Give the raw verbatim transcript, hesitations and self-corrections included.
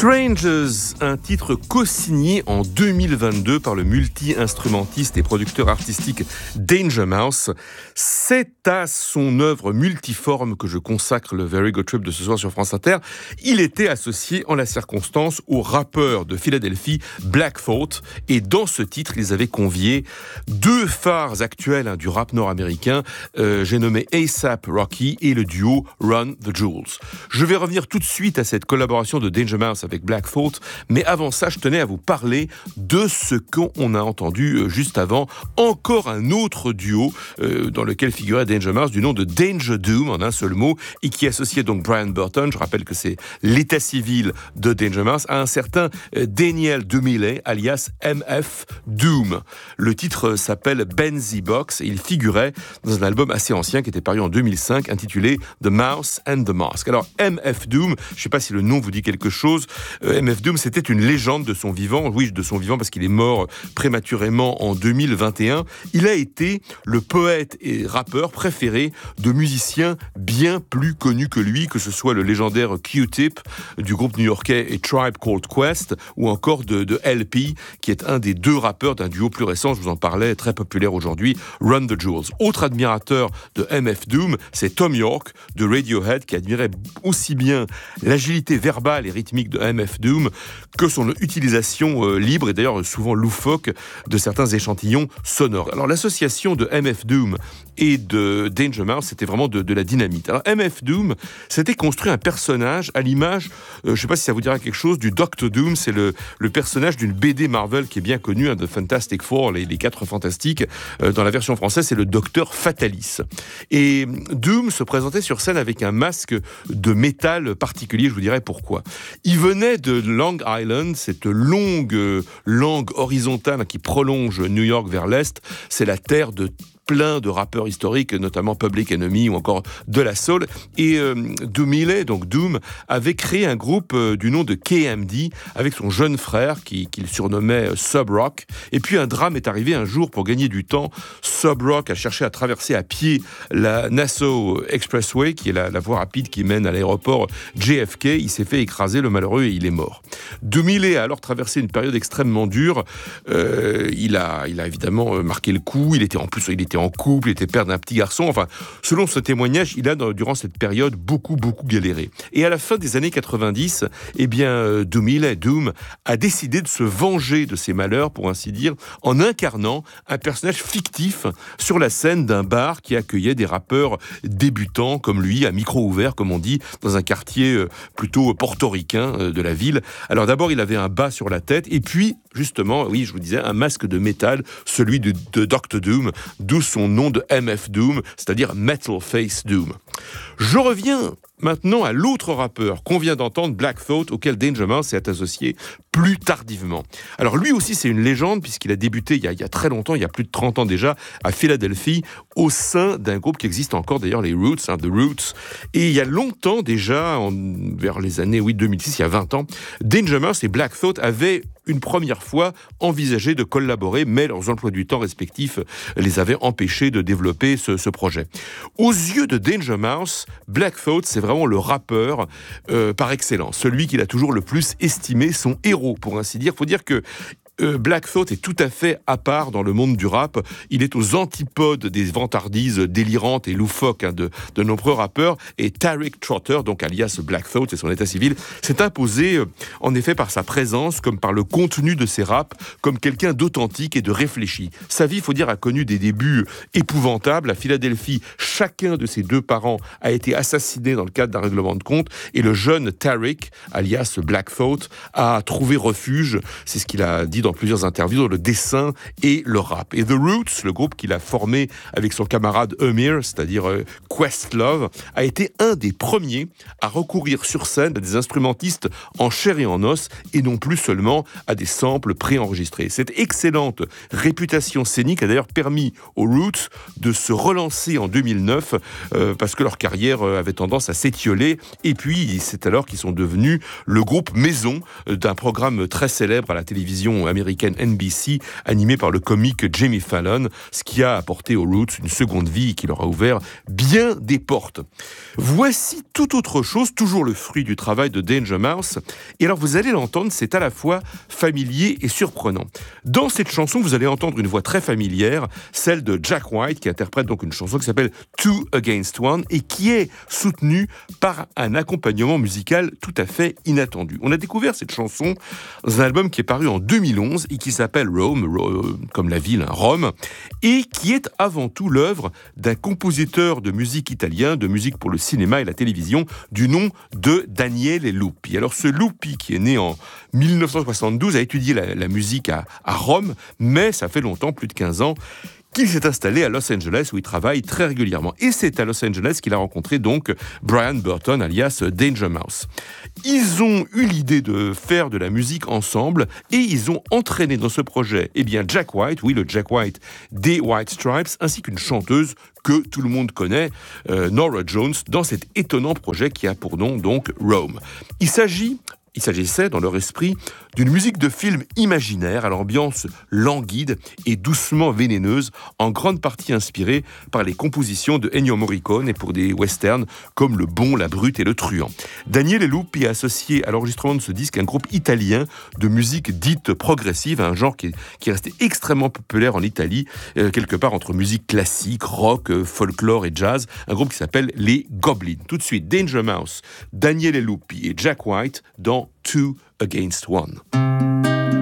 Strangers, un titre co-signé en deux mille vingt-deux par le multi-instrumentiste et producteur artistique Danger Mouse. C'est à son œuvre multiforme que je consacre le Very Good Trip de ce soir sur France Inter. Il était associé en la circonstance au rappeur de Philadelphie Black Thought, et dans ce titre, ils avaient convié deux phares actuels hein, du rap nord-américain. Euh, j'ai nommé A$AP Rocky et le duo Run the Jewels. Je vais revenir tout de suite à cette collaboration de Danger Mouse avec Black Thought, mais avant ça, je tenais à vous parler de ce qu'on a entendu juste avant. Encore un autre duo euh, dans lequel figurait Danger Mouse du nom de Danger Doom en un seul mot et qui associait donc Brian Burton, je rappelle que c'est l'état civil de Danger Mouse, à un certain euh, Daniel DeMille alias M F Doom. Le titre s'appelle Benzie Box et il figurait dans un album assez ancien qui était paru en deux mille cinq intitulé The Mouse and the Mask. Alors M F Doom, je ne sais pas si le nom vous dit quelque chose. Euh, M F Doom, c'était une légende de son vivant. Oui, de son vivant parce qu'il est mort prématurément en deux mille vingt et un. Il a été le poète et rappeur préféré de musiciens bien plus connus que lui, que ce soit le légendaire Q-Tip du groupe new-yorkais et Tribe Called Quest, ou encore de, de L P, qui est un des deux rappeurs d'un duo plus récent, je vous en parlais, très populaire aujourd'hui, Run the Jewels. Autre admirateur de M F Doom, c'est Thom Yorke de Radiohead, qui admirait aussi bien l'agilité verbale et rythmique de M F Doom que son utilisation euh, libre et d'ailleurs souvent loufoque de certains échantillons sonores. Alors l'association de M F Doom et de Danger Mouse, c'était vraiment de, de la dynamite. Alors M F Doom s'était construit un personnage à l'image, euh, je ne sais pas si ça vous dira quelque chose, du Doctor Doom. C'est le, le personnage d'une B D Marvel qui est bien connue, hein, de Fantastic Four, les, les quatre fantastiques. Euh, dans la version française, c'est le Docteur Fatalis. Et Doom se présentait sur scène avec un masque de métal particulier, je vous dirai pourquoi. Il venait de Long Island, cette longue langue horizontale qui prolonge New York vers l'est. C'est la terre de plein de rappeurs historiques, notamment Public Enemy ou encore De La Soul. Et euh, DeMille, donc Doom, avait créé un groupe euh, du nom de K M D avec son jeune frère qui, qu'il surnommait euh, Sub Rock. Et puis un drame est arrivé un jour pour gagner du temps. Sub Rock a cherché à traverser à pied la Nassau Expressway, qui est la, la voie rapide qui mène à l'aéroport J F K. Il s'est fait écraser, le malheureux, et il est mort. DeMille a alors traversé une période extrêmement dure. Euh, il a, il a évidemment marqué le coup. Il était en plus, il était en couple, il était père d'un petit garçon. Enfin, selon ce témoignage, il a, durant cette période, beaucoup, beaucoup galéré. Et à la fin des années quatre-vingt-dix, eh bien, DeMille, Doom, a décidé de se venger de ses malheurs, pour ainsi dire, en incarnant un personnage fictif sur la scène d'un bar qui accueillait des rappeurs débutants comme lui, à micro ouvert, comme on dit, dans un quartier plutôt portoricain de la ville. Alors d'abord, il avait un bas sur la tête, et puis, justement, oui, je vous disais, un masque de métal, celui de, de Doctor Doom, d'où son nom de M F Doom, c'est-à-dire Metal Face Doom. Je reviens maintenant à l'autre rappeur qu'on vient d'entendre, Black Thought, auquel Danger Mouse s'est associé plus tardivement. Alors lui aussi, c'est une légende, puisqu'il a débuté il y a, il y a très longtemps, il y a plus de trente ans déjà, à Philadelphie, au sein d'un groupe qui existe encore d'ailleurs, les Roots, hein, The Roots. Et il y a longtemps déjà, en, vers les années oui, deux mille six, il y a vingt ans, Danger Mouse et Black Thought avaient une première fois envisagé de collaborer, mais leurs emplois du temps respectifs les avaient empêchés de développer ce, ce projet. Aux yeux de Danger Mouse, Black Thought, c'est vraiment le rappeur euh, par excellence, celui qu'il a toujours le plus estimé, son héros, pour ainsi dire. Il faut dire que Euh, Black Thought est tout à fait à part dans le monde du rap. Il est aux antipodes des vantardises délirantes et loufoques hein, de, de nombreux rappeurs. Et Tariq Trotter, donc alias Black Thought et son état civil, s'est imposé euh, en effet par sa présence, comme par le contenu de ses raps, comme quelqu'un d'authentique et de réfléchi. Sa vie, il faut dire, a connu des débuts épouvantables. À Philadelphie, chacun de ses deux parents a été assassiné dans le cadre d'un règlement de compte. Et le jeune Tariq, alias Black Thought, a trouvé refuge, c'est ce qu'il a dit dans plusieurs interviews, dans le dessin et le rap. Et The Roots, le groupe qu'il a formé avec son camarade Amir, c'est-à-dire euh, Questlove, a été un des premiers à recourir sur scène à des instrumentistes en chair et en os, et non plus seulement à des samples préenregistrés. Cette excellente réputation scénique a d'ailleurs permis aux Roots de se relancer en deux mille neuf, euh, parce que leur carrière euh, avait tendance à s'étioler, et puis c'est alors qu'ils sont devenus le groupe maison d'un programme très célèbre à la télévision américaine N B C, animée par le comique Jimmy Fallon, ce qui a apporté aux Roots une seconde vie et qui leur a ouvert bien des portes. Voici tout autre chose, toujours le fruit du travail de Danger Mouse. Et alors vous allez l'entendre, c'est à la fois familier et surprenant. Dans cette chanson, vous allez entendre une voix très familière, celle de Jack White, qui interprète donc une chanson qui s'appelle Two Against One et qui est soutenue par un accompagnement musical tout à fait inattendu. On a découvert cette chanson dans un album qui est paru en deux mille onze et qui s'appelle Rome, Rome comme la ville, hein, Rome, et qui est avant tout l'œuvre d'un compositeur de musique italien, de musique pour le cinéma et la télévision, du nom de Daniele Lupi. Alors ce Lupi, qui est né en dix-neuf cent soixante-douze, a étudié la, la musique à, à Rome, mais ça fait longtemps, plus de quinze ans, qu'il s'est installé à Los Angeles où il travaille très régulièrement. Et c'est à Los Angeles qu'il a rencontré donc Brian Burton, alias Danger Mouse. Ils ont eu l'idée de faire de la musique ensemble et ils ont entraîné dans ce projet eh bien Jack White, oui le Jack White des White Stripes, ainsi qu'une chanteuse que tout le monde connaît, euh, Norah Jones, dans cet étonnant projet qui a pour nom donc Rome. Il s'agit Il s'agissait, dans leur esprit, d'une musique de film imaginaire à l'ambiance languide et doucement vénéneuse, en grande partie inspirée par les compositions de Ennio Morricone et pour des westerns comme Le Bon, la Brute et Le Truand. Daniele Lupi a associé à l'enregistrement de ce disque un groupe italien de musique dite progressive, un genre qui est, qui est resté extrêmement populaire en Italie, euh, quelque part entre musique classique, rock, euh, folklore et jazz, un groupe qui s'appelle les Goblins. Tout de suite, Danger Mouse, Daniele Lupi et Jack White dans Two Against One.